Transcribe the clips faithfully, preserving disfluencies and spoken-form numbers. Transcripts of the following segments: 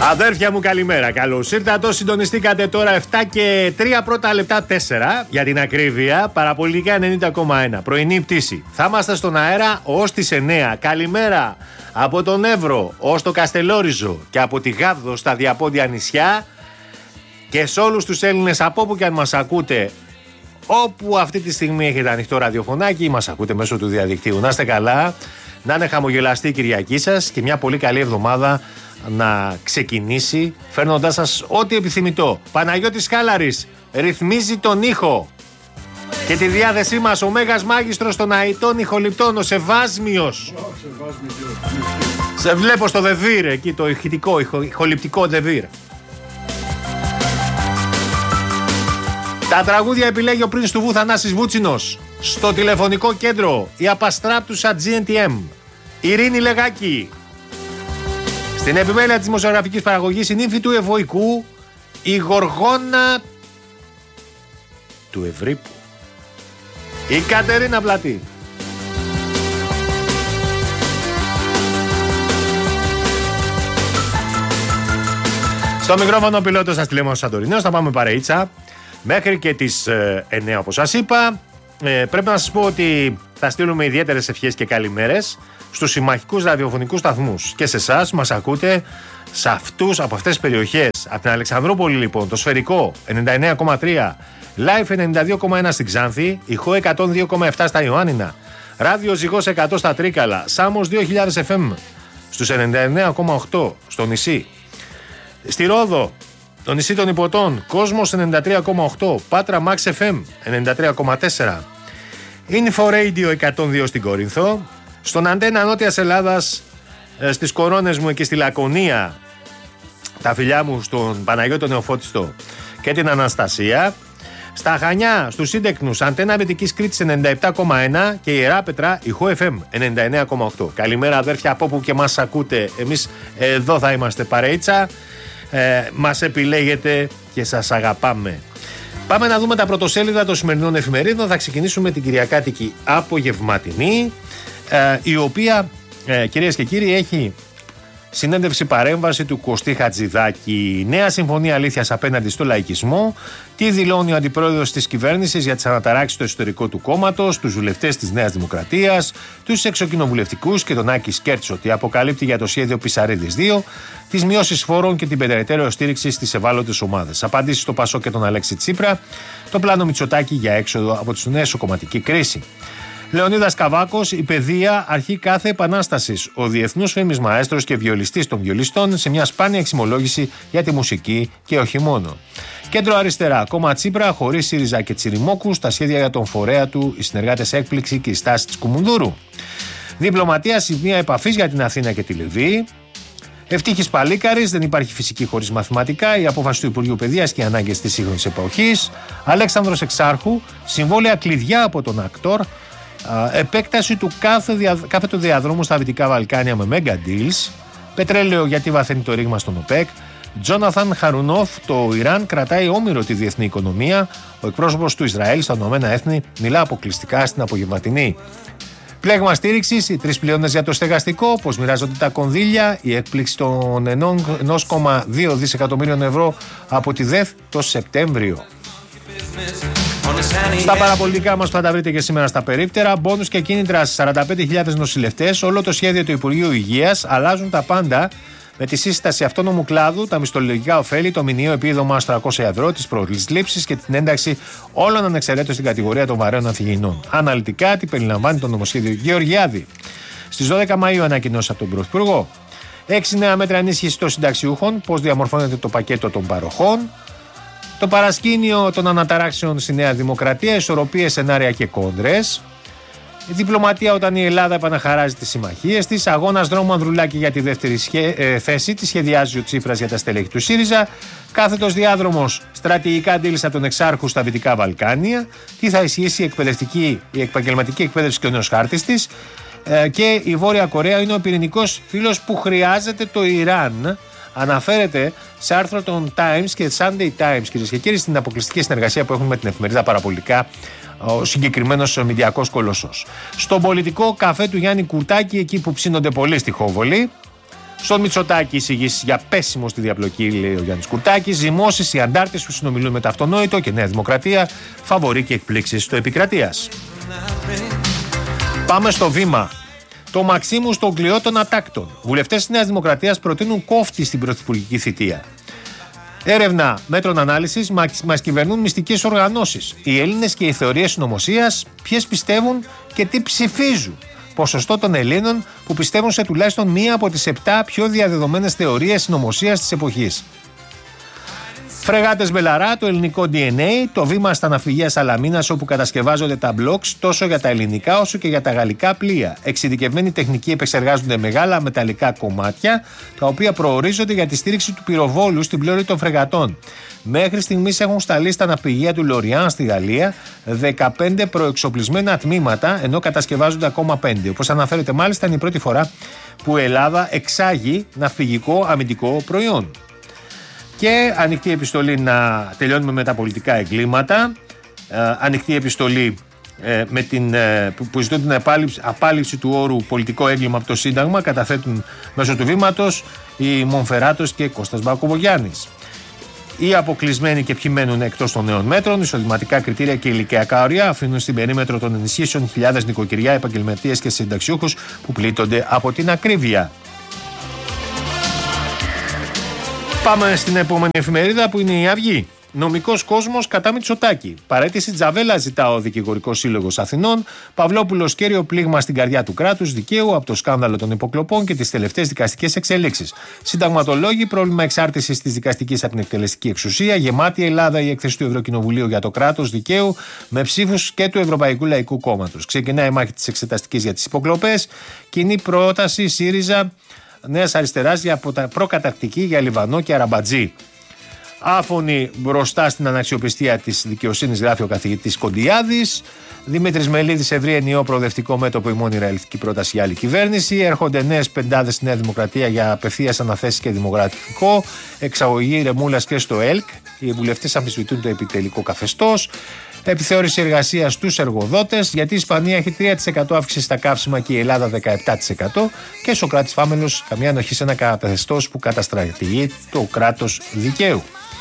Αδέρφια μου, καλημέρα. Καλώς ήρθατε. Συντονιστήκατε τώρα επτά και τρία πρώτα λεπτά, τέσσερα για την ακρίβεια. Παραπολιτικά ενενήντα κόμμα ένα. Πρωινή πτήση. Θα είμαστε στον αέρα ως τις εννέα. Καλημέρα από τον Εύρο ως το Καστελόριζο και από τη Γάβδο στα διαπόντια νησιά. Και σε όλους τους Έλληνες από όπου και αν μας ακούτε, όπου αυτή τη στιγμή έχετε ανοιχτό ραδιοφωνάκι ή μας ακούτε μέσω του διαδικτύου. Να είστε καλά, να είναι χαμογελαστή η Κυριακή σας και μια πολύ καλή εβδομάδα να ξεκινήσει φέρνοντάς σας ό,τι επιθυμητό. Παναγιώτης Χάλαρης ρυθμίζει τον ήχο και τη διάθεσή μας ο Μέγας Μάγιστρος των αητών ηχοληπτών, ο Σεβάσμιος. Σε βλέπω στο Δεβίρ, εκεί το ηχητικό, ηχο, ηχοληπτικό Δεβίρ. Τα τραγούδια επιλέγει ο Prince του Βου Θανάσης Βούτσινος. Στο τηλεφωνικό κέντρο η απαστράπτουσα τζι εν τι εμ Ειρήνη Λεγάκη. Στην επιμέλεια της δημοσιογραφικής παραγωγής η νύμφη του Ευωικού, η Γοργόνα του Ευρύπου, η Κατερίνα Πλατή. Στο μικρόφωνο πιλότος σας τηλέμονος Σαντορινός. Θα πάμε παρεΐτσα μέχρι και τις ε, εννέα όπως σας είπα. Ε, πρέπει να σας πω ότι θα στείλουμε ιδιαίτερες ευχές και καλημέρες στους συμμαχικούς ραδιοφωνικούς σταθμούς και σε εσάς μας ακούτε σε αυτούς, από αυτές τις περιοχές. Από την Αλεξανδρούπολη λοιπόν, το Σφαιρικό ενενήντα εννέα κόμμα τρία, Life ενενήντα δύο κόμμα ένα στην Ξάνθη, Ηχό εκατόν δύο κόμμα επτά στα Ιωάννινα, Ράδιο Ζυγός εκατό στα Τρίκαλα, Σάμος δύο χιλιάδες εφ εμ στους ενενήντα εννέα κόμμα οκτώ στο νησί, στη Ρόδο, το νησί των Υποτών, Κόσμος ενενήντα τρία κόμμα οκτώ, Πάτρα Max εφ εμ ενενήντα τρία κόμμα τέσσερα, Info Radio εκατόν δύο στην Κόρινθο, στον Αντένα Νότιας Ελλάδας, στις Κορώνες μου και στη Λακωνία, τα φιλιά μου στον Παναγιώτο Νεοφώτιστο και την Αναστασία, στα Χανιά, στους Σύντεκνους, Αντένα Βετικής Κρήτης ενενήντα επτά κόμμα ένα και η Ιεράπετρα, Ηχό εφ εμ ενενήντα εννέα κόμμα οκτώ. Καλημέρα αδέρφια από όπου και μας ακούτε. Εμείς εδώ θα είμαστε παρεΐτσα, ε, μας επιλέγετε και σας αγαπάμε. Πάμε να δούμε τα πρωτοσέλιδα των σημερινών εφημερίδων. Θα ξεκινήσουμε την Κυριακάτικη απογευματινή, ε, η οποία, ε, κυρίες και κύριοι, έχει συνέντευξη παρέμβαση του Κωστή Χατζηδάκη. Νέα συμφωνία αλήθειας απέναντι στο λαϊκισμό. Τι δηλώνει ο αντιπρόεδρος της κυβέρνησης για τις αναταράξεις στο εσωτερικό του κόμματος, τους βουλευτές της Νέας Δημοκρατίας, τους εξοκοινοβουλευτικούς και τον Άκη Σκέρτσο. Τι αποκαλύπτει για το σχέδιο Πισαρίδης δύο, τις μειώσεις φόρων και την περαιτέρω στήριξη στις ευάλωτες ομάδες. Απαντήσεις στο Πασό και τον Αλέξη Τσίπρα. Το πλάνο Μητσοτάκη για έξοδο από τη νέο-κομματική κρίση. Λεωνίδας Καβάκος, η παιδεία αρχή κάθε επανάστασης. Ο διεθνούς φήμης μαέστρος και βιολιστής των βιολιστών σε μια σπάνια εξημολόγηση για τη μουσική και όχι μόνο. Κέντρο αριστερά, κόμμα Τσίπρα, χωρίς ΣΥΡΙΖΑ και Τσιριμόκου, στα σχέδια για τον φορέα του, οι συνεργάτες έκπληξη και η στάση της Κουμουνδούρου. Διπλωματία, σημεία επαφής για την Αθήνα και τη Λιβύη. Ευτύχης Παλίκαρης, δεν υπάρχει φυσική χωρίς μαθηματικά, η απόφαση του Υπουργείου Παιδείας και οι ανάγκες της σύγχρονης εποχής. Αλέξανδρος Εξάρχου, συμβόλαια κλειδιά από τον Ακτόρ. Επέκταση του κάθε, δια, κάθε του διαδρόμου στα Δυτικά Βαλκάνια με mega deals. Πετρέλαιο γιατί βαθαίνει το ρήγμα στον ΟΠΕΚ. Τζόναθαν Χαρουνόφ, το Ιράν κρατάει όμοιρο τη διεθνή οικονομία. Ο εκπρόσωπος του Ισραήλ στα Ηνωμένα Έθνη μιλά αποκλειστικά στην απογευματινή. Πλέγμα στήριξης, οι τρεις πυλώνες για το στεγαστικό, πώς μοιράζονται τα κονδύλια, η έκπληξη των ένα κόμμα δύο δισεκατομμύριων ευρώ από τη ΔΕΘ το Σεπτέμβριο. Στα παραπολιτικά μας που θα τα βρείτε και σήμερα στα περίπτερα, μπόνους και κίνητρα στις σαράντα πέντε χιλιάδες νοσηλευτές, όλο το σχέδιο του Υπουργείου Υγείας, αλλάζουν τα πάντα με τη σύσταση αυτόνομου κλάδου, τα μισθολογικά ωφέλη, το μηνιαίο επίδομα στα τριακόσια ευρώ, τις προσλήψεις και την ένταξη όλων ανεξαιρέτως στην κατηγορία των βαρέων ανθυγιεινών. Αναλυτικά τι περιλαμβάνει το νομοσχέδιο Γεωργιάδη. Στις δώδεκα Μαΐου ανακοινώσει από τον Πρωθυπουργό. Έξι νέα μέτρα ενίσχυση των συνταξιούχων, πώς διαμορφώνεται το πακέτο των παροχών. Το παρασκήνιο των αναταράξεων στη Νέα Δημοκρατία, ισορροπίες, σενάρια και κόντρες. Η διπλωματία όταν η Ελλάδα επαναχαράζει τις συμμαχίες της. Αγώνας δρόμου Ανδρουλάκη για τη δεύτερη σχέ, ε, θέση. Τη σχεδιάζει ο Τσίπρας για τα στελέχη του ΣΥΡΙΖΑ. Κάθετος διάδρομος, στρατηγικά αντίληψη από τον Εξάρχου στα Δυτικά Βαλκάνια. Τι θα ισχύσει η, εκπαιδευτική, η επαγγελματική εκπαίδευση και ο νέος χάρτης της. Ε, και η Βόρεια Κορέα είναι ο πυρηνικός φίλος που χρειάζεται το Ιράν. Αναφέρεται σε άρθρο των Times και Sunday Times, κυρίες και κύριοι, στην αποκλειστική συνεργασία που έχουν με την εφημερίδα Παραπολιτικά, ο συγκεκριμένος μηντιακός κολοσσός. Στον πολιτικό καφέ του Γιάννη Κουρτάκη, εκεί που ψήνονται πολλοί στη Χόβολη, Στον Μητσοτάκη εισηγήσεις για πέσιμο στη διαπλοκή, λέει ο Γιάννης Κουρτάκης. Ζυμώσεις οι αντάρτες που συνομιλούν με το αυτονόητο και Νέα Δημοκρατία. Φαβορί και εκπλήξεις στο επικρατείας. Πάμε στο βήμα. Το Μαξίμου στον κλειό των ατάκτων. Βουλευτές της Νέας Δημοκρατίας προτείνουν κόφτη στην πρωθυπουργική θητεία. Έρευνα μέτρων ανάλυσης μας κυβερνούν μυστικές οργανώσεις. Οι Έλληνες και οι θεωρίες συνωμοσίας, ποιες πιστεύουν και τι ψηφίζουν. Ποσοστό των Ελλήνων που πιστεύουν σε τουλάχιστον μία από τις επτά πιο διαδεδομένες θεωρίες συνωμοσίας της εποχής. Φρεγάτες Μπελαρά, το ελληνικό ντι εν έι, το βήμα στα ναυπηγεία Σαλαμίνας όπου κατασκευάζονται τα μπλοκς τόσο για τα ελληνικά όσο και για τα γαλλικά πλοία. Εξειδικευμένοι τεχνικοί επεξεργάζονται μεγάλα μεταλλικά κομμάτια τα οποία προορίζονται για τη στήριξη του πυροβόλου στην πλώρη των φρεγατών. Μέχρι στιγμής έχουν σταλεί στα ναυπηγεία του Λοριάν στη Γαλλία δεκαπέντε προεξοπλισμένα τμήματα, ενώ κατασκευάζονται ακόμα πέντε. Όπως αναφέρεται, μάλιστα είναι η πρώτη φορά που η Ελλάδα εξάγει ναυπηγικό αμυντικό προϊόν. Και ανοιχτή επιστολή, να τελειώνουμε με τα πολιτικά εγκλήματα. Ε, ανοιχτή επιστολή ε, με την, ε, που ζητούν την απάλληψη, απάλληψη του όρου πολιτικό έγκλημα από το Σύνταγμα. Καταθέτουν μέσω του βήματος οι Μονφεράτος και Κώστας Μπακοβογιάννης. Οι αποκλεισμένοι και ποιοι μένουν εκτός των νέων μέτρων, εισοδηματικά κριτήρια και ηλικιακά όρια αφήνουν στην περίμετρο των ενισχύσεων χιλιάδες νοικοκυριά, επαγγελματίες και συνταξιούχους που πλήττονται από την ακρίβεια. Πάμε στην επόμενη εφημερίδα που είναι η Αυγή. Νομικός κόσμος κατά Μητσοτάκη. Παραίτηση Τζαβέλα ζητά ο Δικηγορικός Σύλλογος Αθηνών. Παυλόπουλος, κέριο πλήγμα στην καρδιά του κράτους δικαίου από το σκάνδαλο των υποκλοπών και τις τελευταίες δικαστικές εξελίξεις. Συνταγματολόγοι, πρόβλημα εξάρτησης της δικαστικής από την εκτελεστική εξουσία. Γεμάτη Ελλάδα η έκθεση του Ευρωκοινοβουλίου για το κράτος δικαίου με ψήφους και του Ευρωπαϊκού Λαϊκού Κόμματος. Ξεκινάει η μάχη της εξεταστικής για τις υποκλοπές. Κοινή πρόταση ΣΥΡΙΖΑ Νέας Αριστεράς για προκαταρκτική για Λιβανό και Αραμπατζή. Άφωνη μπροστά στην αναξιοπιστία της δικαιοσύνης, γράφει ο καθηγητής Κοντιάδης. Δημήτρης Μελίδης, ευρύ ενιαίο προοδευτικό μέτωπο, η μόνη ρεαλιστική πρόταση για άλλη κυβέρνηση. Έρχονται νέες πεντάδες στη Νέα Δημοκρατία για απευθείας αναθέσεις και δημογραφικό. Εξαγωγή ρεμούλας και στο ΕΛΚ. Οι βουλευτές αμφισβητούν το επιτελικό καθεστώς. Επιθεώρηση εργασίας στους εργοδότες, γιατί η Ισπανία έχει τρία τοις εκατό αύξηση στα καύσιμα και η Ελλάδα δεκαεπτά τοις εκατό. Και Σωκράτης Φάμελος, καμία ανοχή σε ένα καθεστώς που καταστρατηγεί το κράτος δικαίου.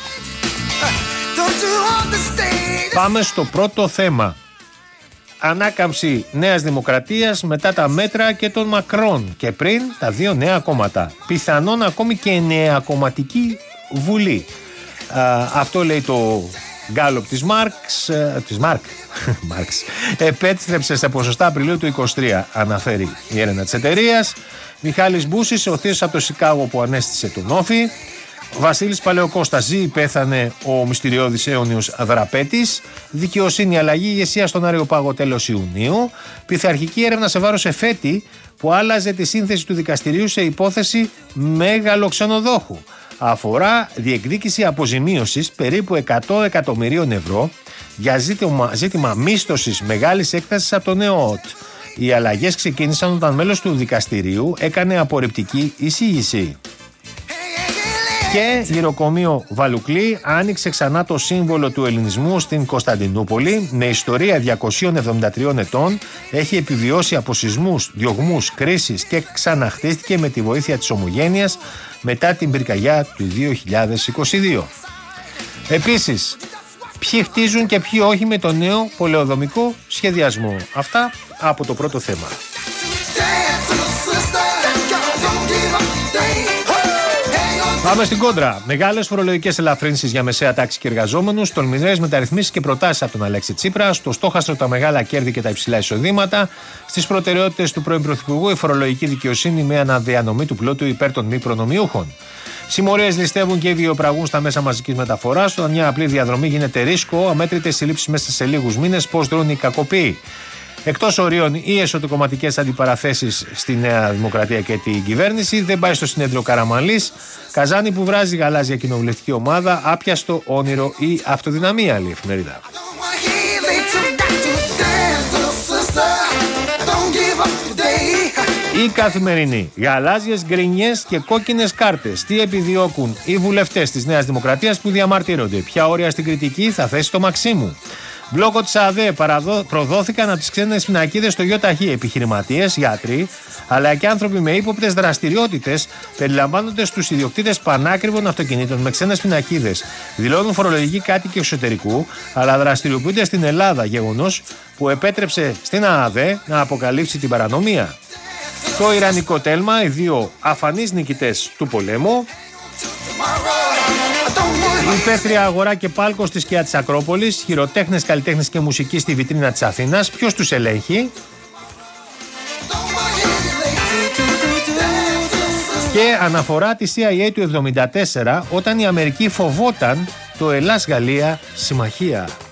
Πάμε στο πρώτο θέμα. Ανάκαμψη Νέας Δημοκρατίας μετά τα μέτρα και των Μακρόν και πριν τα δύο νέα κόμματα. Πιθανόν ακόμη και νέα κομματική βουλή. Α, αυτό λέει το Γκάλοπ της Μάρξ, της Μάρκ, Μάρξ, επέτρεψε σε ποσοστά Απριλίου του είκοσι τρία, αναφέρει η έρευνα της εταιρείας. Μιχάλης Μπούσης, ο θείος από το Σικάγο που ανέστησε τον Όφη. Βασίλης Παλαιοκώστας, ζει, πέθανε ο μυστηριώδης αίωνιος Δραπέτης. Δικαιοσύνη, αλλαγή ηγεσία στον Αριοπάγο τέλος Ιουνίου. Πειθαρχική έρευνα σε βάρος Εφέτη που άλλαζε τη σύνθεση του δικαστηρίου σε υπόθεση μεγάλο ξενοδόχου. Αφορά διεκδίκηση αποζημίωσης περίπου εκατό εκατομμυρίων ευρώ για ζήτημα, ζήτημα μίσθωσης μεγάλης έκτασης από το νέο ΟΤ. Οι αλλαγές ξεκίνησαν όταν μέλος του δικαστηρίου έκανε απορριπτική εισήγηση. Και γυροκομείο Βαλουκλή άνοιξε ξανά το σύμβολο του ελληνισμού στην Κωνσταντινούπολη. Με ιστορία διακοσίων εβδομήντα τριών ετών, έχει επιβιώσει από σεισμούς, διωγμούς, κρίσεις και ξαναχτίστηκε με τη βοήθεια της ομογένειας μετά την πυρκαγιά του δύο χιλιάδες είκοσι δύο. Επίσης, ποιοι χτίζουν και ποιοι όχι με το νέο πολεοδομικό σχεδιασμό. Αυτά από το πρώτο θέμα. Πάμε στην κόντρα. Μεγάλες φορολογικές ελαφρύνσεις για μεσαία τάξη και εργαζόμενους, τολμηρές μεταρρυθμίσεις και προτάσεις από τον Αλέξη Τσίπρα, στο στόχαστρο τα μεγάλα κέρδη και τα υψηλά εισοδήματα, στις προτεραιότητες του πρώην Πρωθυπουργού η φορολογική δικαιοσύνη με αναδιανομή του πλούτου υπέρ των μη προνομιούχων. Συμμορίες ληστεύουν και βιοπραγούν στα μέσα μαζικής μεταφοράς. Όταν μια απλή διαδρομή γίνεται ρίσκο, αμέτρητες συλλήψεις μέσα σε λίγους μήνες, πώς δρούν οι κακοποιοί. Εκτός ορίων, οι εσωτερικομματικές αντιπαραθέσεις στη Νέα Δημοκρατία και την κυβέρνηση. Δεν πάει στο συνέδριο Καραμανλής. Καζάνι που βράζει γαλάζια κοινοβουλευτική ομάδα. Άπιαστο όνειρο ή αυτοδυναμία, λέει η εφημερίδα. Η Καθημερινή. Γαλάζιες, γκρινιές και κόκκινες κάρτες. Τι επιδιώκουν οι βουλευτές της Νέας Δημοκρατίας που διαμαρτύρονται. Ποια όρια στην κριτική θα θέσει το Μαξίμου. Μπλόκο της ΑΔΕ παραδό, προδόθηκαν από τις ξένες πινακίδες στο ΙΟΤΑΧΗ. Επιχειρηματίες, γιατροί, αλλά και άνθρωποι με ύποπτες δραστηριότητες περιλαμβάνονται στους ιδιοκτήτες πανάκριβων αυτοκινήτων με ξένες πινακίδες. Δηλώνουν φορολογικοί κάτοικοι εξωτερικού, αλλά δραστηριοποιούνται στην Ελλάδα. Γεγονός που επέτρεψε στην ΑΔΕ να αποκαλύψει την παρανομία. Το ιρανικό τέλμα, οι δύο αφανείς νικητές του πολέμου. Η υπαίθρια αγορά και πάλκο στη σκιά της Ακρόπολης, χειροτέχνες, καλλιτέχνες και μουσική στη βιτρίνα της Αθήνας. Ποιος τους ελέγχει? Και αναφορά τη σι άι έι του εβδομήντα τέσσερα, όταν η Αμερική φοβόταν το Ελλάς-Γαλλία συμμαχία.